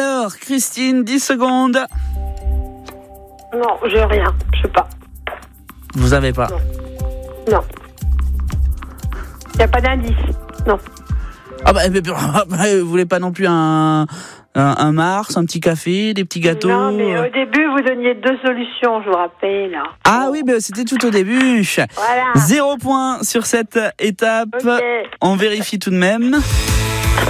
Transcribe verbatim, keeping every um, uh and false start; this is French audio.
Alors, Christine, dix secondes. Non, j'ai rien, je sais pas. Vous avez pas? Non. Non. Il n'y a pas d'indice. Non. Ah bah, vous voulez pas non plus un, un, un Mars, un petit café, des petits gâteaux? Non, mais au début, vous donniez deux solutions, je vous rappelle. Là. Ah oui, bah, c'était tout au début. Voilà. Zéro point sur cette étape. Okay. On vérifie tout de même.